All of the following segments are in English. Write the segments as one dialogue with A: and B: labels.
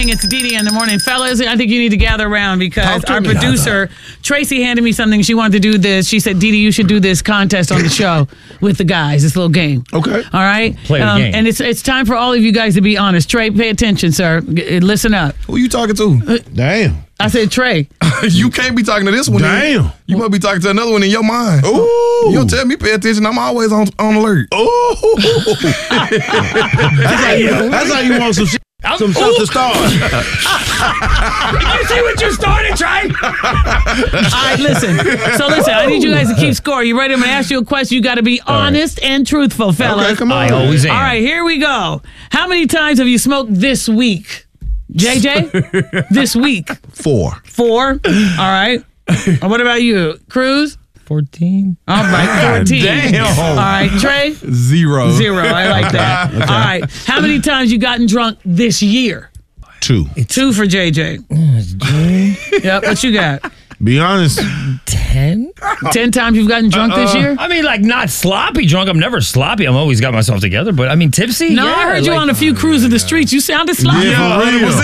A: morning. It's DD in the morning. Fellas, I think you need to gather around because our producer, Tracy, handed me something. She wanted to do this. She said, DD, you should do this contest on the show with the guys, this little game.
B: Okay.
A: All right?
C: Play the game.
A: And it's time for all of you guys to be honest. Trey, pay attention, sir. Listen up.
D: Who you talking to?
B: Damn.
A: I said Trey.
D: You can't be talking to this one.
B: Damn.
D: You must be talking to another one in your mind.
B: Ooh.
D: You don't tell me pay attention. I'm always on alert.
B: Ooh. That's how you want some shit. Some stuff to start.
C: You see what you started, Trey?
A: All right, listen. So listen, I need you guys to keep score. You ready? I'm going to ask you a question. You got to be honest and truthful, fellas.
B: Okay, come on.
C: I always am.
A: All right, here we go. How many times have you smoked this week? JJ? This week?
B: 4.
A: 4? All right. What about you? Cruz?
C: 14.
A: All right, 14.
D: Damn.
A: All right, Trey?
D: 0.
A: 0. I like that. All right. How many times you gotten drunk this year?
B: 2.
A: 2 for JJ. Yep, what you got?
B: Be honest.
C: 10?
A: 10 times you've gotten drunk this year?
C: I mean, like, not sloppy drunk. I'm never sloppy. I'm always got myself together. But, I mean, tipsy?
A: No,
C: yeah,
A: I heard you on a few cruises the streets. You sounded sloppy.
B: Yeah, for real.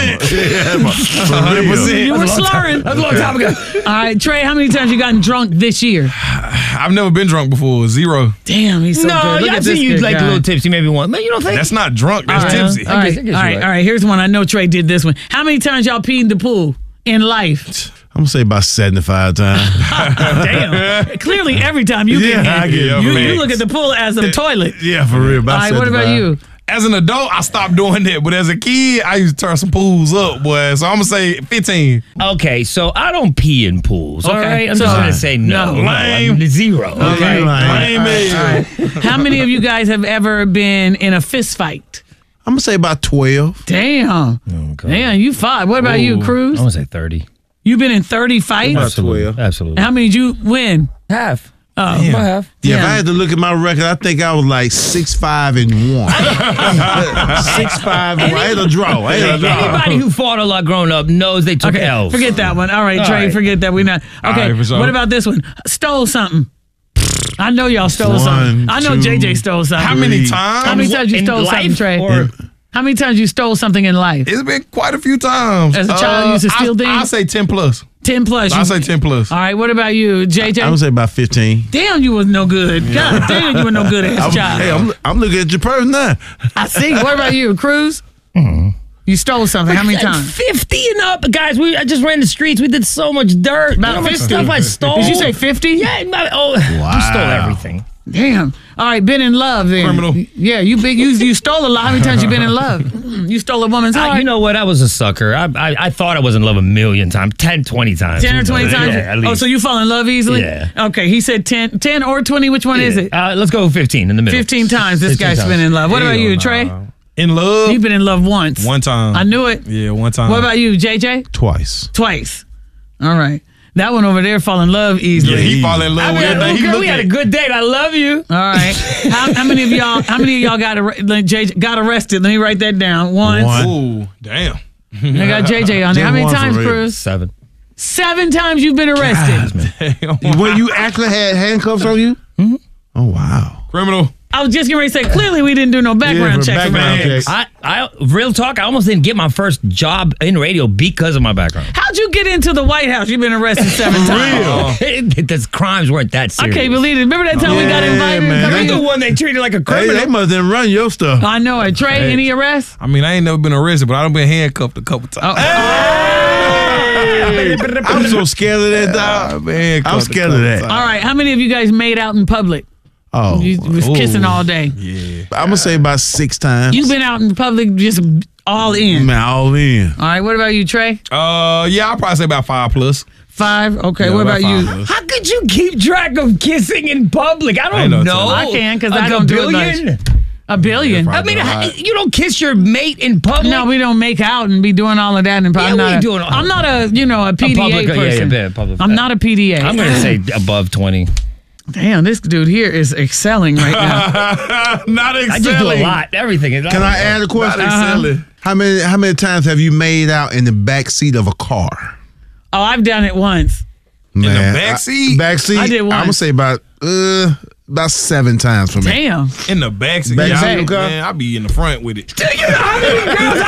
D: 100%.
A: You were slurring.
C: That was a long time ago.
A: All right, Trey, how many times you gotten drunk this year?
D: I've never been drunk before. 0.
A: Damn, he's so
C: No,
A: good. Look
C: I've
A: at
C: seen
A: this
C: you
A: good
C: like
A: guy.
C: a little tipsy, maybe one. But you don't think?
D: That's not drunk. That's tipsy.
A: All right,
C: I guess
A: all right,
C: you're right.
A: all right. Here's one. I know Trey did this one. How many times y'all peed in the pool in life?
B: I'm going to say about 75 times.
A: Damn. Clearly, every time you
B: Yeah,
A: get
B: I get it.
A: you look at the pool as a toilet.
B: Yeah, for real.
A: All
B: About
A: right, what about
B: 75.
A: you?
D: As an adult, I stopped doing that. But as a kid, I used to turn some pools up, boy. So I'm going to say 15.
C: Okay, so I don't pee in pools, all
A: Okay,
C: right? I'm
A: so-
C: just going to say no.
A: No.
D: Lame.
C: I'm 0.
A: Okay.
B: Lame.
A: How many of you guys have ever been in a fist fight?
B: I'm going to say about 12.
A: Damn. Damn, you 5. What about you, Cruz?
C: I'm going to say 30.
A: You've been in 30 fights?
B: About
C: Absolutely.
B: 12.
C: Absolutely.
A: How many did you win?
C: Half.
A: Oh,
C: Half.
B: Yeah, if
A: Yeah.
B: I had to look at my record, I think I was like 6-5-1. 6-5. I had a draw.
C: Anybody who fought a lot growing up knows they took
A: okay,
C: L's.
A: forget that one. All right,
C: All
A: Trey,
C: right.
A: forget that. We're not. Okay,
D: right, for sure.
A: what about this one? Stole something. I know y'all stole
B: 1,
A: something. I know
B: 2,
A: JJ stole something.
D: How many
B: 3.
D: times?
A: How many times you
C: In
A: stole something,
C: life
A: Trey?
C: or-
A: How many times you stole something in life?
D: It's been quite a few times.
A: As a child, you used to steal things?
D: I say 10 plus.
A: 10 plus.
D: I say 10 plus.
A: All right, what about you, JJ?
B: I'm going to say about 15.
A: Damn, you was no good. God damn, you were no good as a child.
B: Hey, I'm looking at your person now.
A: I see. What about you, Cruz? You stole something. How many
C: Like
A: times?
C: 50 and up, guys. I just ran the streets. We did so much dirt.
A: About
C: You know how much
A: 50?
C: stuff I stole.
A: Did you say 50?
C: Yeah. You stole everything.
A: Damn. All right, been in love then.
D: Criminal.
A: Yeah, you stole a lot. How many times you been in love? You stole a woman's heart.
C: You know what? I was a sucker. I thought I was in love a million times. 10, 20 times.
A: 10 or 20 times?
C: Yeah, at least.
A: Oh, so you fall in love easily?
C: Yeah.
A: Okay, he said 10 or 20. Which one is it?
C: Let's go 15 in the middle.
A: 15 times this
C: 15
A: guy's
C: times.
A: been in love. What about you,
D: Hell
A: Trey?
D: nah. In love?
A: You've been in love once.
D: One time.
A: I knew it.
D: Yeah, one time.
A: What about you, JJ?
B: Twice.
A: Twice. All right. That one over there fall in love easily.
D: Yeah, he fall in love with everything he look
C: we had a
D: at.
C: good date. I love you.
A: All right. How many of y'all got arrested? Let me write that down. Once.
D: Ooh, damn.
A: I got JJ on there. How many
B: Just one
A: times,
B: for real.
A: Cruz?
C: 7.
A: 7 times you've been arrested.
B: When you actually had handcuffs on you? Mm-hmm. Oh, wow.
D: Criminal.
A: I was just getting ready to say, clearly we didn't do no background
B: for
A: check. for
B: background
A: my ex.
B: check.
C: I real talk, I almost didn't get my first job in radio because of my background.
A: How'd you get into the White House? You've been arrested 7 times.
C: The crimes weren't that
A: I
C: serious.
A: can't believe it. Remember that time we got
B: Yeah,
A: invited?
B: man.
C: I'm the one they treated like a
B: Hey,
C: criminal.
B: they must have run your stuff.
A: I know it. Trey, any arrests?
D: I mean, I ain't never been arrested, but I've been handcuffed a couple times.
B: I'm so scared of that, dog.
D: Man,
B: I'm scared of that.
A: All right. How many of you guys made out in public?
B: Oh,
A: You was kissing all day.
D: Yeah.
B: I'm going to say about 6 times.
A: You've been out in public just all in.
B: Man, all in.
A: All right. What about you, Trey?
D: Yeah, I'll probably say about 5 plus.
A: 5? Okay.
D: Yeah,
A: what about you?
D: 5 plus.
C: How could you keep track of kissing in public? I
D: ain't
C: don't
D: no
C: know.
D: telling.
A: I can, 'cause
C: A
A: I don't do it
C: billion?
A: much. A billion?
D: Yeah,
C: I mean,
D: Right.
C: you don't kiss your mate in public.
A: No, we don't make out and be doing all of that. And
C: Yeah,
A: I'm
C: we
A: not.
C: doing all-
A: I'm not a a PDA
C: public- yeah,
A: person.
C: yeah, public-
A: I'm not a PDA.
C: I'm going to say above 20.
A: Damn, this dude here is excelling right now.
D: Not excelling.
C: I just do a lot. Everything.
B: Can I add a
D: Not
B: question?
D: excelling.
B: How many times have you made out in the back seat of a car?
A: Oh, I've done it once.
B: Man,
D: the back seat?
B: Back seat?
A: I did once.
B: I'm going to say about 7 times for me.
A: Damn.
D: In the back seat.
B: Back
D: Yeah,
B: seat,
D: I,
B: okay.
D: man, I be in the front with it.
C: Do you know how many girls